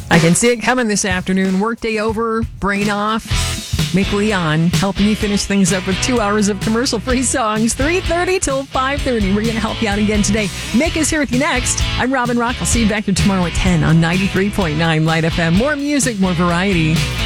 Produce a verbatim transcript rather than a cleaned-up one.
I can see it coming this afternoon. Workday over, brain off. Mick Leon helping you finish things up with two hours of commercial-free songs, three thirty till five thirty. We're going to help you out again today. Mick is here with you next. I'm Robin Rock. I'll see you back here tomorrow at ten on ninety-three point nine Light F M. More music, more variety.